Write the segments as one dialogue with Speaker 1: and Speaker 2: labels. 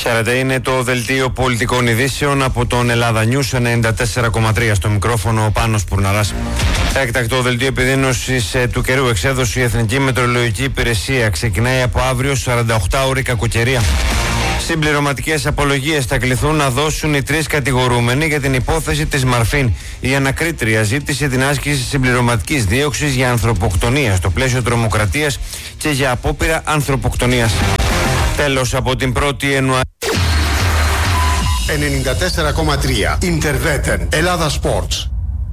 Speaker 1: Χαίρετε, είναι το δελτίο πολιτικών ειδήσεων από τον Ελλάδα News 94,3. Στο μικρόφωνο ο Πάνος Πουρναράς. Έκτακτο δελτίο επιδείνωσης του καιρού. Εξέδωσε η Εθνική Μετεωρολογική Υπηρεσία. Ξεκινάει από αύριο 48ωρη κακοκαιρία. Συμπληρωματικές απολογίες θα κληθούν να δώσουν οι τρεις κατηγορούμενοι για την υπόθεση της Μαρφίν. Η ανακρίτρια ζήτησε την άσκηση συμπληρωματικής δίωξης για ανθρωποκτονία στο πλαίσιο τρομοκρατίας και για απόπειρα ανθρωποκτονίας. Τέλος, από την 1η Ιανουαρίου.
Speaker 2: 94,3 Interveten Ελλάδα Sports.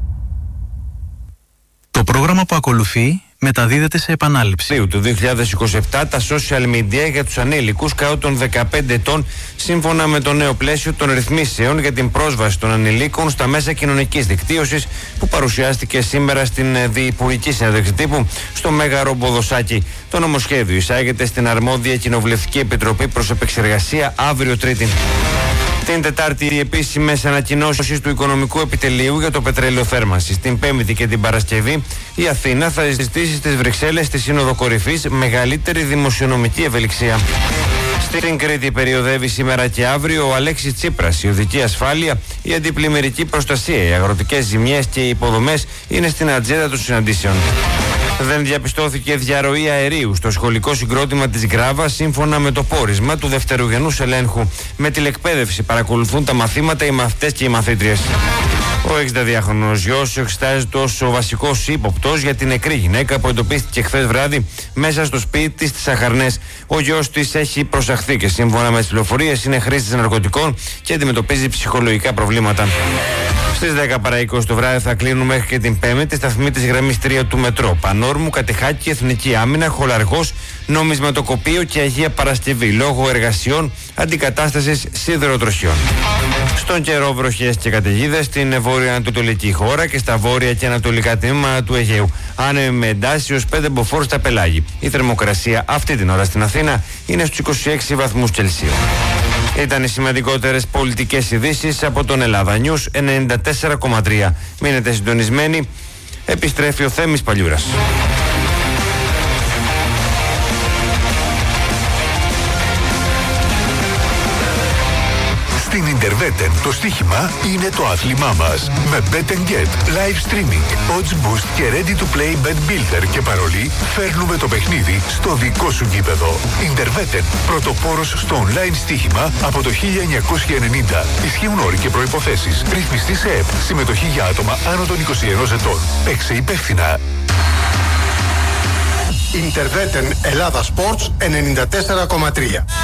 Speaker 3: Το πρόγραμμα που ακολουθεί μεταδίδεται σε επανάληψη.
Speaker 1: Του 2027 τα social media για τους ανήλικους κάτω των 15 ετών, σύμφωνα με το νέο πλαίσιο των ρυθμίσεων για την πρόσβαση των ανηλίκων στα μέσα κοινωνικής δικτύωσης που παρουσιάστηκε σήμερα στην Διυπουργική Συνέντευξη Τύπου στο Μέγαρο Μποδοσάκι. Το νομοσχέδιο εισάγεται στην αρμόδια Κοινοβουλευτική Επιτροπή προς επεξεργασία αύριο Τρίτη. Την Τετάρτη, οι επίσημες ανακοινώσεις του Οικονομικού Επιτελείου για το πετρέλαιο θέρμανσης. Την Πέμπτη και την Παρασκευή, η Αθήνα θα ζητήσει στις Βρυξέλλες στη Σύνοδο Κορυφής μεγαλύτερη δημοσιονομική ευελιξία. Στην Κρήτη περιοδεύει σήμερα και αύριο ο Αλέξης Τσίπρας. Η οδική ασφάλεια, η αντιπλημμυρική προστασία, οι αγροτικές ζημιές και οι υποδομές είναι στην ατζέντα των συναντήσεων. Δεν διαπιστώθηκε διαρροή αερίου στο σχολικό συγκρότημα της Γκράβας, σύμφωνα με το πόρισμα του δευτερογενούς ελέγχου. Με τηλεκπαίδευση παρακολουθούν τα μαθήματα οι μαθητές και οι μαθήτριες. Ο 62χρονος γιος εξετάζεται ως ο βασικός ύποπτος για την νεκρή γυναίκα που εντοπίστηκε χθες βράδυ μέσα στο σπίτι της στις Αχαρνές. Ο γιος της έχει προσαχθεί και σύμφωνα με τις πληροφορίες είναι χρήστης ναρκωτικών και αντιμετωπίζει ψυχολογικά προβλήματα. Στις 10 παρά 20 το βράδυ θα κλείνουν μέχρι και την Πέμπτη σταθμή της γραμμής 3 του μετρό. Πανόρμου, Κατεχάκη, Εθνική Άμυνα, Χολαργός, Νομισματοκοπείο και Αγία Παρασκευή λόγω εργασιών αντικατάστασης σιδηροτροχιών. Στον καιρό, βροχές και καταιγίδες στην βορειοανατολική χώρα και στα βόρεια και ανατολικά τμήματα του Αιγαίου. Άνεμοι με εντάσεις έως 5 μποφόρ στα πελάγη. Η θερμοκρασία αυτή την ώρα στην Αθήνα είναι στους 26 βαθμούς Κελσίου. Ήταν οι σημαντικότερες πολιτικές ειδήσεις από τον Ελλάδα News 94,3. Μείνετε συντονισμένοι. Επιστρέφει ο Θέμης Παλιούρας.
Speaker 4: Στην Interveten το στοίχημα είναι το άθλημά μας. Με Bet & Get, live streaming, odds boost και ready to play bet builder και παρολί, φέρνουμε το παιχνίδι στο δικό σου γήπεδο. Interveten, πρωτοπόρος στο online στοίχημα από το 1990. Ισχύουν όροι και προϋποθέσεις. Ρυθμιστή σε ΕΠ. Συμμετοχή για άτομα άνω των 21 ετών. Παίξε υπεύθυνα.
Speaker 2: Interveten Ελλάδα Sports 94,3.